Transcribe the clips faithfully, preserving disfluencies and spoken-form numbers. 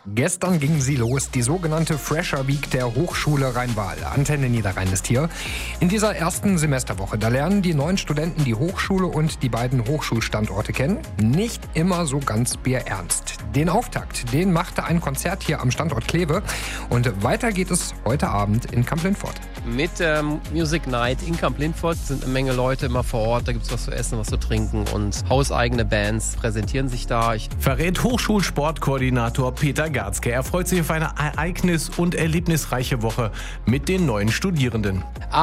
Gestern ging sie los, die sogenannte Fresher Week der Hochschule Rhein-Waal. Antenne Niederrhein ist hier. In dieser ersten Semesterwoche, da lernen die neuen Studenten die Hochschule und die beiden Hochschulstandorte kennen. Nicht immer so ganz bierernst. Den Auftakt, den machte ein Konzert hier am Standort Kleve. Und weiter geht es heute Abend in Kamp-Lintfort. Mit der ähm, Music Night in Kamp-Lintfort sind eine Menge Leute immer vor Ort. Da gibt es was zu essen, was zu trinken und hauseigene Bands präsentieren sich da. Ich Verrät Hochschulsportkoordinator Peter Garzke. Er freut sich auf eine ereignis- und erlebnisreiche Woche mit den neuen Studierenden.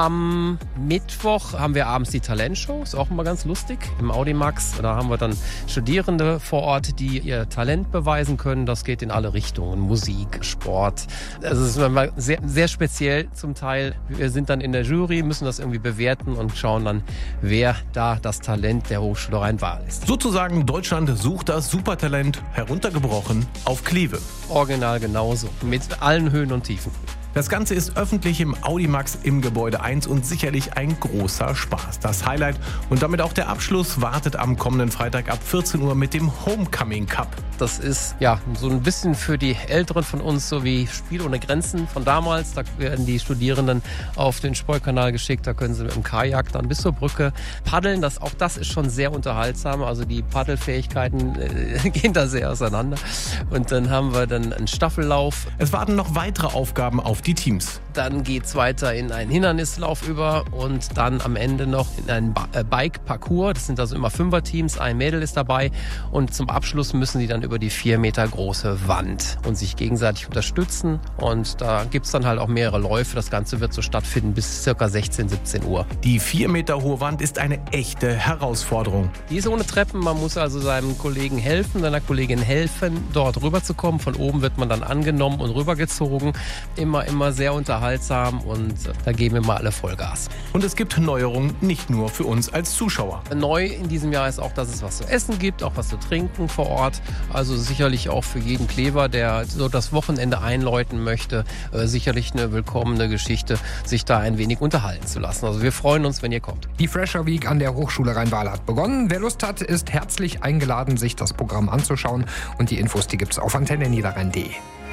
Am Mittwoch haben wir abends die Talentshow, ist auch immer ganz lustig, im Audimax. Da haben wir dann Studierende vor Ort, die ihr Talent beweisen können. Das geht in alle Richtungen, Musik, Sport. Also es ist immer sehr, sehr speziell zum Teil. Wir sind dann in der Jury, müssen das irgendwie bewerten und schauen dann, wer da das Talent der Hochschule Rhein-Waal ist. Sozusagen Deutschland sucht das Supertalent, heruntergebrochen auf Kleve. Original genauso, mit allen Höhen und Tiefen. Das Ganze ist öffentlich im Audimax im Gebäude eins und sicherlich ein großer Spaß. Das Highlight und damit auch der Abschluss wartet am kommenden Freitag ab vierzehn Uhr mit dem Homecoming Cup. Das ist ja so ein bisschen für die Älteren von uns, so wie Spiel ohne Grenzen von damals. Da werden die Studierenden auf den Spoikanal geschickt, da können sie mit dem Kajak dann bis zur Brücke paddeln. Das, auch das ist schon sehr unterhaltsam, also die Paddelfähigkeiten äh, gehen da sehr auseinander. Und dann haben wir dann einen Staffellauf. Es warten noch weitere Aufgaben auf die Teams. Dann geht's weiter in einen Hindernislauf über und dann am Ende noch in einen ba- äh, Bike-Parcours. Das sind also immer Fünfer-Teams, ein Mädel ist dabei und zum Abschluss müssen sie dann über die vier Meter große Wand und sich gegenseitig unterstützen und da gibt's dann halt auch mehrere Läufe. Das Ganze wird so stattfinden bis circa sechzehn, siebzehn Uhr. Die vier Meter hohe Wand ist eine echte Herausforderung. Die ist ohne Treppen, man muss also seinem Kollegen helfen, seiner Kollegin helfen, dort rüberzukommen. Von oben wird man dann angenommen und rübergezogen. Immer, immer sehr unterhaltsam und da geben wir mal alle Vollgas. Und es gibt Neuerungen nicht nur für uns als Zuschauer. Neu in diesem Jahr ist auch, dass es was zu essen gibt, auch was zu trinken vor Ort. Also sicherlich auch für jeden Klever, der so das Wochenende einläuten möchte, äh, sicherlich eine willkommene Geschichte, sich da ein wenig unterhalten zu lassen. Also wir freuen uns, wenn ihr kommt. Die Fresher Week an der Hochschule Rhein-Waal hat begonnen. Wer Lust hat, ist herzlich eingeladen, sich das Programm anzuschauen. Und die Infos, die gibt's auf antenne niederrhein punkt de.